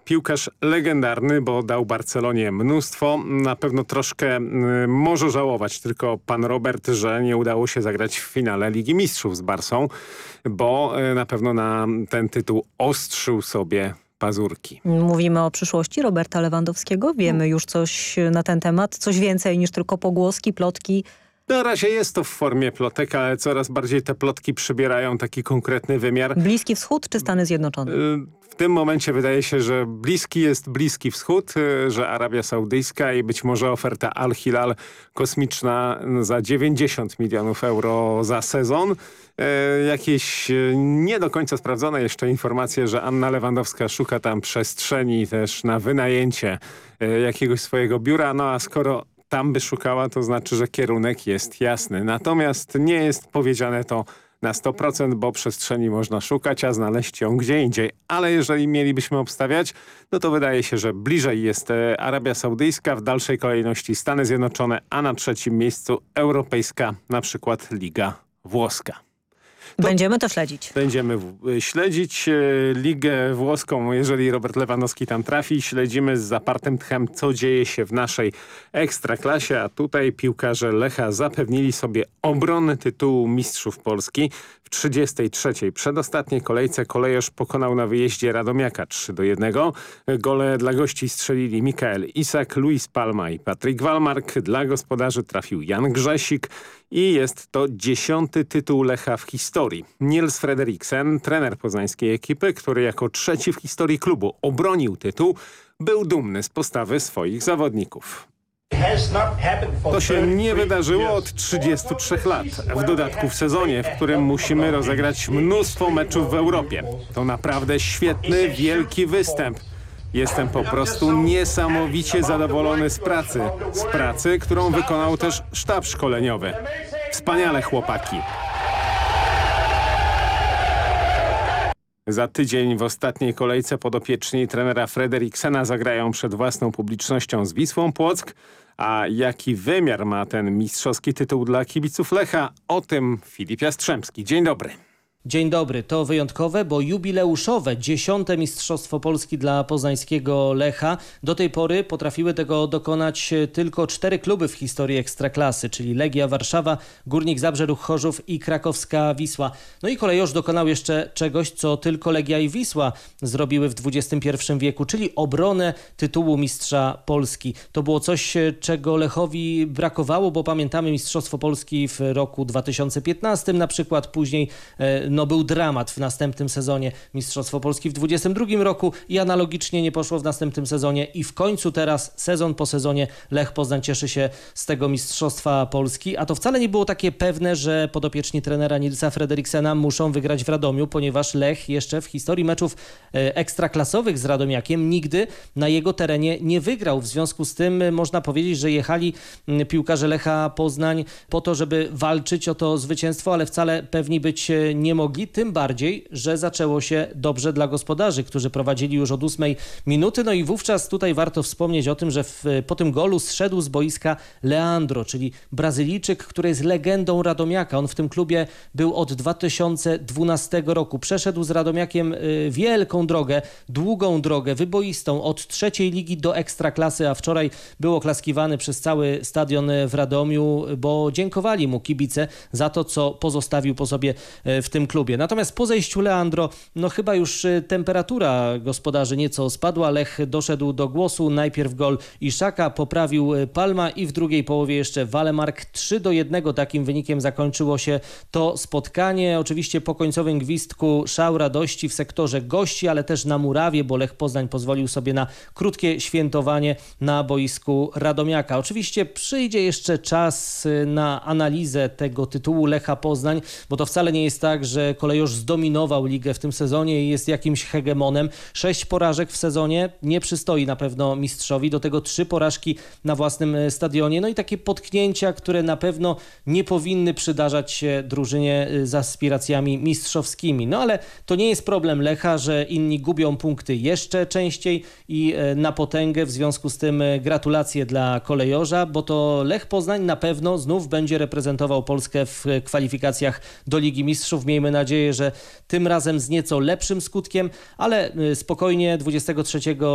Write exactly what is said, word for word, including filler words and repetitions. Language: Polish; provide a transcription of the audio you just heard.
piłkarz legendarny, bo dał Barcelonie mnóstwo. Na pewno troszkę y, może żałować tylko pan Robert, że nie udało się zagrać w finale Ligi Mistrzów z Barsą, bo y, na pewno na ten tytuł ostrzył sobie pazurki. Mówimy o przyszłości Roberta Lewandowskiego. Wiemy już coś na ten temat, coś więcej niż tylko pogłoski, plotki. Na razie jest to w formie plotek, ale coraz bardziej te plotki przybierają taki konkretny wymiar. Bliski Wschód czy Stany Zjednoczone? W tym momencie wydaje się, że bliski jest Bliski Wschód, że Arabia Saudyjska i być może oferta Al Hilal kosmiczna za dziewięćdziesiąt milionów euro za sezon. Jakieś nie do końca sprawdzone jeszcze informacje, że Anna Lewandowska szuka tam przestrzeni też na wynajęcie jakiegoś swojego biura. No a skoro tam by szukała, to znaczy, że kierunek jest jasny. Natomiast nie jest powiedziane to na sto procent, bo przestrzeni można szukać, a znaleźć ją gdzie indziej. Ale jeżeli mielibyśmy obstawiać, no to wydaje się, że bliżej jest Arabia Saudyjska, w dalszej kolejności Stany Zjednoczone, a na trzecim miejscu europejska, na przykład Liga Włoska. To będziemy to śledzić. Będziemy śledzić Ligę Włoską, jeżeli Robert Lewandowski tam trafi. Śledzimy z zapartym tchem, co dzieje się w naszej Ekstraklasie, a tutaj piłkarze Lecha zapewnili sobie obronę tytułu Mistrzów Polski. W trzydziestej trzeciej przedostatniej kolejce Kolejorz pokonał na wyjeździe Radomiaka trzy do jednego. Gole dla gości strzelili Mikael Isak, Luis Palma i Patryk Walmark. Dla gospodarzy trafił Jan Grzesik i jest to dziesiąty tytuł Lecha w historii. Niels Frederiksen, trener poznańskiej ekipy, który jako trzeci w historii klubu obronił tytuł, był dumny z postawy swoich zawodników. To się nie wydarzyło od trzydziestu trzech lat. W dodatku w sezonie, w którym musimy rozegrać mnóstwo meczów w Europie. To naprawdę świetny, wielki występ. Jestem po prostu niesamowicie zadowolony z pracy. Z pracy, którą wykonał też sztab szkoleniowy. Wspaniale, chłopaki. Za tydzień w ostatniej kolejce podopieczni trenera Frederiksena zagrają przed własną publicznością z Wisłą Płock. A jaki wymiar ma ten mistrzowski tytuł dla kibiców Lecha? O tym Filip Jastrzębski. Dzień dobry. Dzień dobry. To wyjątkowe, bo jubileuszowe dziesiąte Mistrzostwo Polski dla poznańskiego Lecha. Do tej pory potrafiły tego dokonać tylko cztery kluby w historii Ekstraklasy, czyli Legia Warszawa, Górnik Zabrze, Ruch Chorzów i krakowska Wisła. No i Kolejorz dokonał jeszcze czegoś, co tylko Legia i Wisła zrobiły w dwudziestym pierwszym wieku, czyli obronę tytułu mistrza Polski. To było coś, czego Lechowi brakowało, bo pamiętamy Mistrzostwo Polski w roku dwa tysiące piętnastym na przykład, później no był dramat w następnym sezonie. Mistrzostwo Polski w dwudziestym drugim roku i analogicznie nie poszło w następnym sezonie i w końcu teraz, sezon po sezonie, Lech Poznań cieszy się z tego Mistrzostwa Polski, a to wcale nie było takie pewne, że podopieczni trenera Nilsa Frederiksena muszą wygrać w Radomiu, ponieważ Lech jeszcze w historii meczów ekstraklasowych z Radomiakiem nigdy na jego terenie nie wygrał. W związku z tym można powiedzieć, że jechali piłkarze Lecha Poznań po to, żeby walczyć o to zwycięstwo, ale wcale pewni być nie mogli. Tym bardziej, że zaczęło się dobrze dla gospodarzy, którzy prowadzili już od ósmej minuty. No i wówczas tutaj warto wspomnieć o tym, że w, po tym golu zszedł z boiska Leandro, czyli Brazylijczyk, który jest legendą Radomiaka. On w tym klubie był od dwa tysiące dwunastego roku. Przeszedł z Radomiakiem y, wielką drogę, długą drogę, wyboistą od trzeciej ligi do Ekstraklasy, a wczoraj był oklaskiwany przez cały stadion w Radomiu, bo dziękowali mu kibice za to, co pozostawił po sobie w tym klubie. Natomiast po zejściu Leandro, no chyba już temperatura gospodarzy nieco spadła. Lech doszedł do głosu. Najpierw gol Iszaka, poprawił Palma i w drugiej połowie jeszcze Walemark. trzy do jednego takim wynikiem zakończyło się to spotkanie. Oczywiście po końcowym gwizdku szał radości w sektorze gości, ale też na murawie, bo Lech Poznań pozwolił sobie na krótkie świętowanie na boisku Radomiaka. Oczywiście przyjdzie jeszcze czas na analizę tego tytułu Lecha Poznań, bo to wcale nie jest tak, że Kolejorz zdominował ligę w tym sezonie i jest jakimś hegemonem. Sześć porażek w sezonie nie przystoi na pewno mistrzowi, do tego trzy porażki na własnym stadionie. No i takie potknięcia, które na pewno nie powinny przydarzać się drużynie z aspiracjami mistrzowskimi. No ale to nie jest problem Lecha, że inni gubią punkty jeszcze częściej i na potęgę. W związku z tym gratulacje dla Kolejorza, bo to Lech Poznań na pewno znów będzie reprezentował Polskę w kwalifikacjach do Ligi Mistrzów. Miejmy nadzieję, że tym razem z nieco lepszym skutkiem, ale spokojnie dwudziestego trzeciego